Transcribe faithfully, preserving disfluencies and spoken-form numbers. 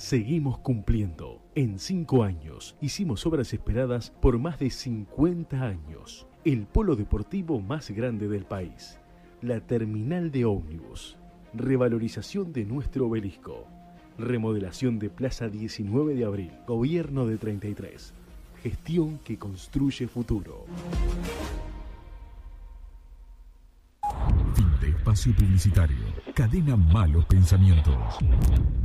Seguimos cumpliendo. En cinco años hicimos obras esperadas por más de cincuenta años. El polo deportivo más grande del país. La terminal de ómnibus. Revalorización de nuestro obelisco. Remodelación de Plaza diecinueve de abril. Gobierno de treinta y tres. Gestión que construye futuro. Fin de espacio publicitario. Cadena Malos Pensamientos.